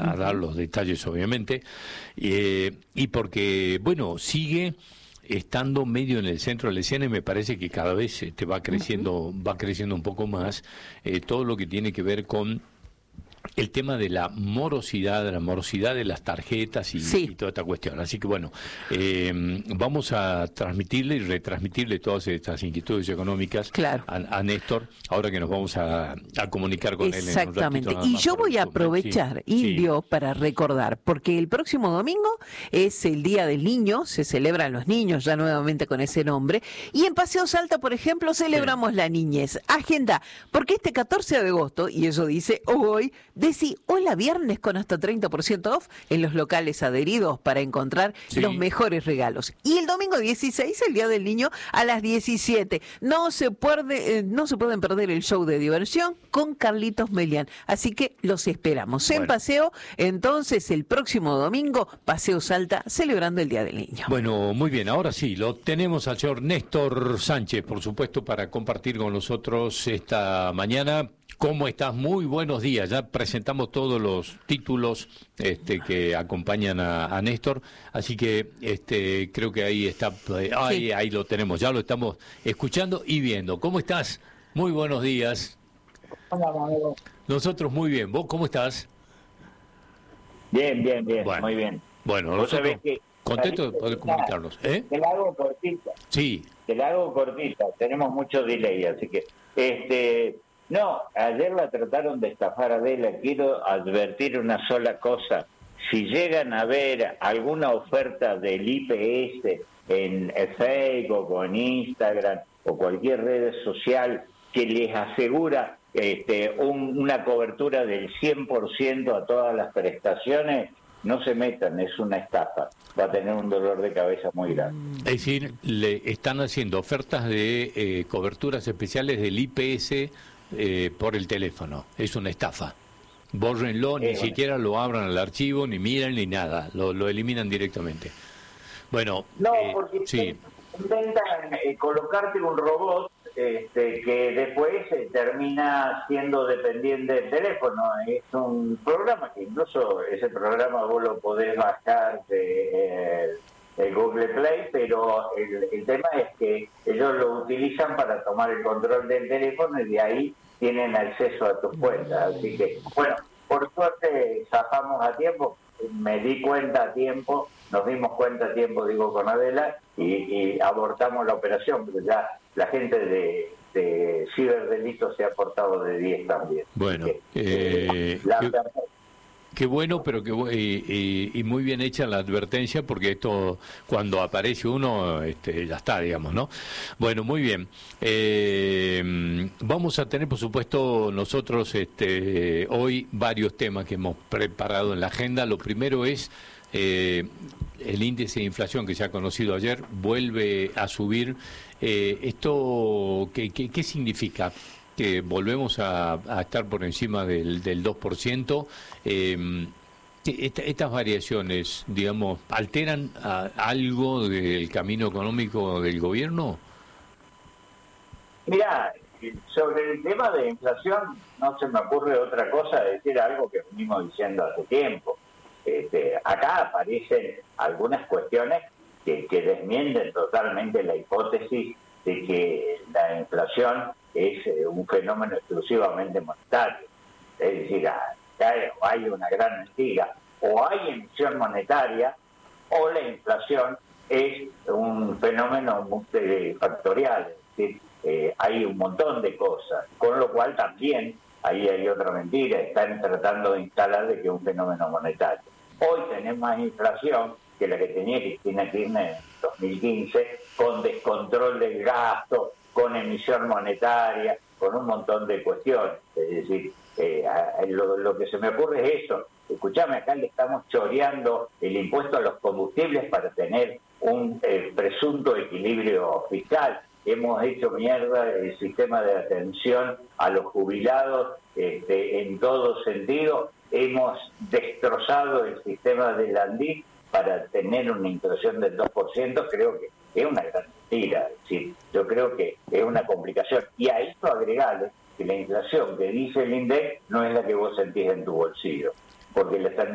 a dar los detalles, obviamente, y porque, bueno, sigue estando medio en el centro de la escena y me parece que cada vez va creciendo un poco más todo lo que tiene que ver con el tema de la morosidad de las tarjetas y toda esta cuestión. Así que bueno, vamos a transmitirle y retransmitirle todas estas inquietudes económicas a Néstor, ahora que nos vamos a comunicar con él. Exactamente. Y yo voy a aprovechar, Indio, para recordar, porque el próximo domingo es el Día del Niño, se celebran los niños ya nuevamente con ese nombre, y en Paseo Salta, por ejemplo, celebramos la niñez. Agenda, porque este 14 de agosto, y eso dice hoy, decí hola viernes con hasta 30% off en los locales adheridos para encontrar los mejores regalos. Y el domingo 16, el Día del Niño, a las 17. No se pueden perder el show de diversión con Carlitos Melián. Así que los esperamos en Paseo. Entonces, el próximo domingo, Paseo Salta, celebrando el Día del Niño. Bueno, muy bien. Ahora sí, lo tenemos al señor Néstor Sánchez, por supuesto, para compartir con nosotros esta mañana. ¿Cómo estás? Muy buenos días. Ya presentamos todos los títulos que acompañan a Néstor, así que creo que ahí está, ahí lo tenemos, ya lo estamos escuchando y viendo. ¿Cómo estás? Muy buenos días. Hola, amigo. Nosotros muy bien. ¿Vos cómo estás? Bien, bueno, muy bien. Bueno, nosotros contentos de poder comunicarnos. Te la hago cortita. Sí. Te la hago cortita. Tenemos mucho delay, así que no, ayer la trataron de estafar a Adela. Quiero advertir una sola cosa. Si llegan a ver alguna oferta del IPS en Facebook o en Instagram o cualquier red social que les asegura una cobertura del 100% a todas las prestaciones, no se metan, es una estafa. Va a tener un dolor de cabeza muy grande. Es decir, le están haciendo ofertas de coberturas especiales del IPS por el teléfono. Es una estafa. Bórrenlo, ni siquiera lo abran al archivo, ni miran, ni nada. Lo eliminan directamente. Bueno, no, porque intentan colocarte un robot que después termina siendo dependiente del teléfono. Es un programa que incluso ese programa vos lo podés bajar de Google Play, pero el tema es que ellos lo utilizan para tomar el control del teléfono y de ahí tienen acceso a tus cuentas. Así que, bueno, por suerte zafamos a tiempo, me di cuenta a tiempo, nos dimos cuenta a tiempo, digo, con Adela, y abortamos la operación, pero ya la gente de ciberdelitos se ha portado de 10 también. Bueno, qué bueno, pero y muy bien hecha la advertencia, porque esto, cuando aparece uno, ya está, digamos, ¿no? Bueno, muy bien. Vamos a tener, por supuesto, nosotros hoy varios temas que hemos preparado en la agenda. Lo primero es el índice de inflación que se ha conocido ayer, vuelve a subir. ¿Esto qué significa? Que volvemos a estar por encima del 2%. Estas variaciones, digamos, ¿alteran algo del camino económico del gobierno? Mirá, sobre el tema de inflación no se me ocurre otra cosa, decir algo que venimos diciendo hace tiempo. Acá aparecen algunas cuestiones que desmienten totalmente la hipótesis de que la inflación es un fenómeno exclusivamente monetario. Es decir, acá hay una gran mentira. O hay emisión monetaria o la inflación es un fenómeno multifactorial. Es decir, hay un montón de cosas. Con lo cual también ahí hay otra mentira. Están tratando de instalar de que es un fenómeno monetario. Hoy tenemos más inflación que la que tenía Cristina Kirchner en 2015, con descontrol del gasto, con emisión monetaria, con un montón de cuestiones. Es decir, lo que se me ocurre es eso. Escuchame, acá le estamos choreando el impuesto a los combustibles para tener un presunto equilibrio fiscal. Hemos hecho mierda el sistema de atención a los jubilados en todo sentido. Hemos destrozado el sistema del ANDI para tener una inflación del 2%. Creo que es una gran mentira. Es decir, yo creo que es una complicación. Y a esto agregarle que la inflación que dice el INDEC no es la que vos sentís en tu bolsillo, porque la están